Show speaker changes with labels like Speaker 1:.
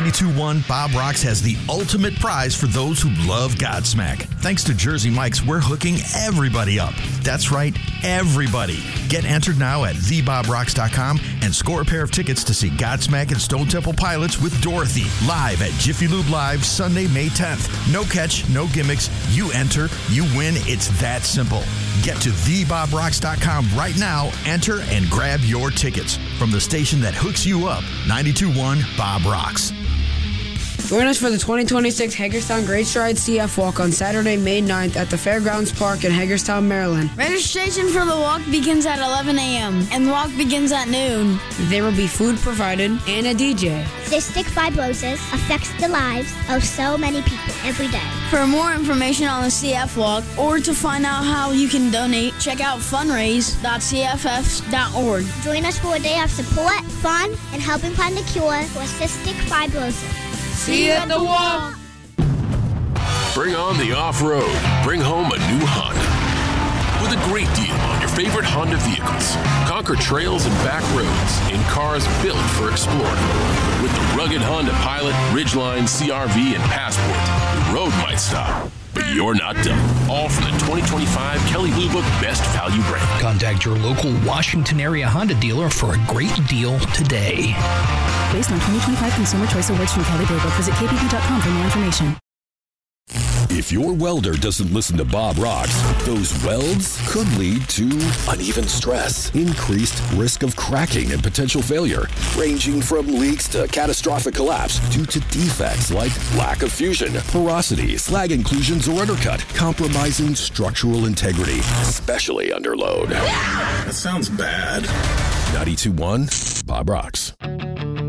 Speaker 1: 92.1 Bob Rocks has the ultimate prize for those who love Godsmack. Thanks to Jersey Mike's, we're hooking everybody up. That's right, everybody. Get entered now at thebobrocks.com and score a pair of tickets to see Godsmack and Stone Temple Pilots with Dorothy live at Jiffy Lube Live Sunday, May 10th. No catch, no gimmicks. You enter, you win. It's that simple. Get to thebobrocks.com right now, enter, and grab your tickets from the station that hooks you up. 92.1 Bob Rocks.
Speaker 2: Join us for the 2026 Hagerstown Great Stride CF Walk on Saturday, May 9th at the Fairgrounds Park in Hagerstown, Maryland.
Speaker 3: Registration for the walk begins at 11 a.m. and the walk begins at noon.
Speaker 2: There will be food provided and a DJ.
Speaker 4: Cystic fibrosis affects the lives of so many people every day.
Speaker 3: For more information on the CF Walk or to find out how you can donate, check out fundraise.cff.org.
Speaker 4: Join us for a day of support, fun, and helping find a cure for cystic fibrosis.
Speaker 2: See you at the walk.
Speaker 5: Bring on the off-road. Bring home a new Honda. With a great deal on your favorite Honda vehicles. Conquer trails and back roads in cars built for exploring. With the rugged Honda Pilot, Ridgeline, CR-V, and Passport, the road might stop, but you're not done. All from the 2025 Kelley Blue Book Best Value brand.
Speaker 6: Contact your local Washington area Honda dealer for a great deal today.
Speaker 7: Based on 2025 Consumer Choice Awards from Kelley Blue Book, visit kpp.com for more information.
Speaker 5: If your welder doesn't listen to Bob Rocks, those welds could lead to uneven stress, increased risk of cracking and potential failure, ranging from leaks to catastrophic collapse due to defects like lack of fusion, porosity, slag inclusions, or undercut, compromising structural integrity, especially under load.
Speaker 8: That sounds bad.
Speaker 5: 92.1 Bob Rocks.